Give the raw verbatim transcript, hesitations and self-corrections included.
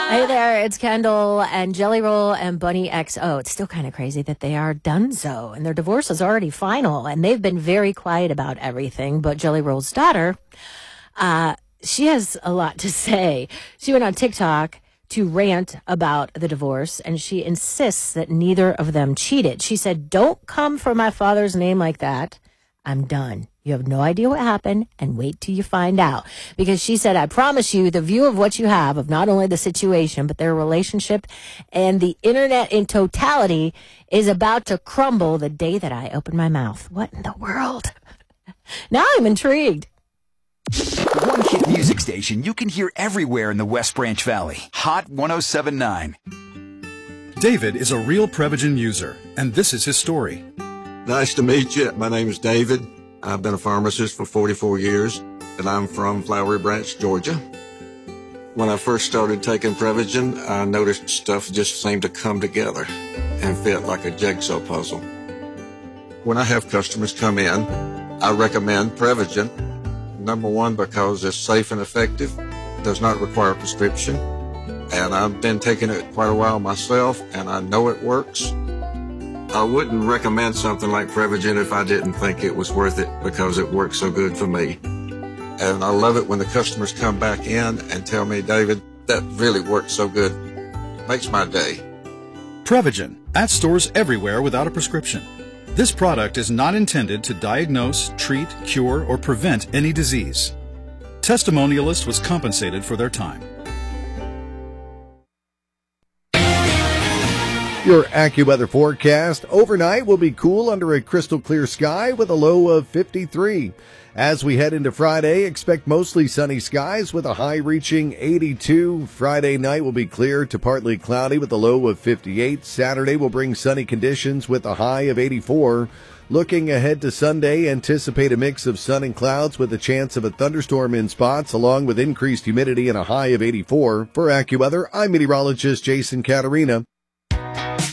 Hey there, it's Kendall and Jelly Roll and Bunny X O. It's still kind of crazy that they are done so, and their divorce is already final, and they've been very quiet about everything. But Jelly Roll's daughter, uh, she has a lot to say. She went on TikTok to rant about the divorce, and she insists that neither of them cheated. She said, "Don't come for my father's name like that. I'm done. You have no idea what happened, and wait till you find out." Because she said, "I promise you, the view of what you have of not only the situation, but their relationship and the internet in totality is about to crumble the day that I open my mouth." What in the world? Now I'm intrigued. One hit music station you can hear everywhere in the West Branch Valley. Hot one oh seven point nine. David is a real Prevagen user, and this is his story. Nice to meet you. My name is David. I've been a pharmacist for forty-four years, and I'm from Flowery Branch, Georgia. When I first started taking Prevagen, I noticed stuff just seemed to come together and fit like a jigsaw puzzle. When I have customers come in, I recommend Prevagen. Number one, because it's safe and effective, does not require a prescription, and I've been taking it quite a while myself, and I know it works. I wouldn't recommend something like Prevagen if I didn't think it was worth it, because it works so good for me. And I love it when the customers come back in and tell me, "David, that really works so good. Makes my day." Prevagen, at stores everywhere without a prescription. This product is not intended to diagnose, treat, cure, or prevent any disease. Testimonialist was compensated for their time. Your AccuWeather forecast. Overnight will be cool under a crystal clear sky with a low of fifty-three. As we head into Friday, expect mostly sunny skies with a high reaching eighty-two. Friday night will be clear to partly cloudy with a low of fifty-eight. Saturday will bring sunny conditions with a high of eighty-four. Looking ahead to Sunday, anticipate a mix of sun and clouds with a chance of a thunderstorm in spots, along with increased humidity and a high of eighty-four. For AccuWeather, I'm meteorologist Jason Caterina.